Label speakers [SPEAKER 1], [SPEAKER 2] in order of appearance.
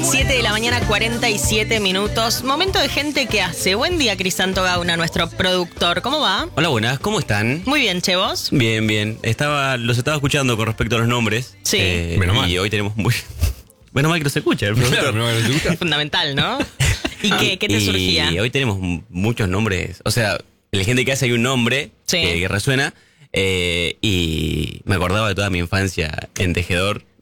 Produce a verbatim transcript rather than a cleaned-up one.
[SPEAKER 1] siete de la mañana, cuarenta y siete minutos. Momento de gente que hace. Buen día, Crisanto Gauna, nuestro productor. ¿Cómo va?
[SPEAKER 2] Hola, buenas, ¿cómo están?
[SPEAKER 1] Muy bien, che, ¿vos?
[SPEAKER 2] Bien, bien. Estaba, los estaba escuchando con respecto a los nombres.
[SPEAKER 1] Sí.
[SPEAKER 2] Eh,
[SPEAKER 3] Menos mal.
[SPEAKER 2] Y hoy tenemos muy... Menos mal que no se escucha el productor.
[SPEAKER 3] Claro, no, no te gusta.
[SPEAKER 1] Fundamental, ¿no? ¿Y qué, qué te
[SPEAKER 2] y
[SPEAKER 1] surgía?
[SPEAKER 2] hoy tenemos m- muchos nombres. O sea, la gente que hace hay un nombre
[SPEAKER 1] Sí.
[SPEAKER 2] que, que resuena. eh, y me acordaba de toda mi infancia en Tejedor.